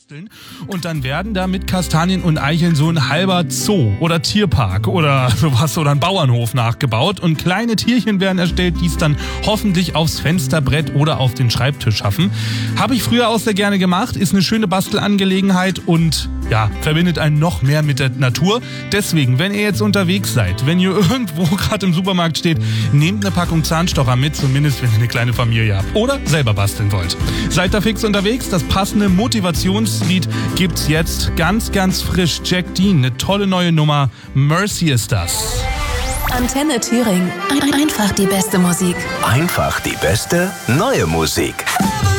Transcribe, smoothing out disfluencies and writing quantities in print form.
basteln und dann werden da mit Kastanien und Eicheln so ein halber Zoo oder Tierpark oder sowas oder ein Bauernhof nachgebaut und kleine Tierchen werden erstellt, die es dann hoffentlich aufs Fensterbrett oder auf den Schreibtisch schaffen. Habe ich früher auch sehr gerne gemacht, ist eine schöne Bastelangelegenheit und ja, verbindet einen noch mehr mit der Natur. Deswegen, wenn ihr jetzt unterwegs seid, wenn ihr irgendwo gerade im Supermarkt steht, nehmt eine Packung Zahnstocher mit, zumindest wenn ihr eine kleine Familie habt oder selber basteln wollt. Seid da fix unterwegs, das passende Motivationslied gibt's jetzt ganz, ganz frisch. Jack Dean, eine tolle neue Nummer, Mercy ist das. Antenne Thüringen, einfach die beste Musik. Einfach die beste neue Musik.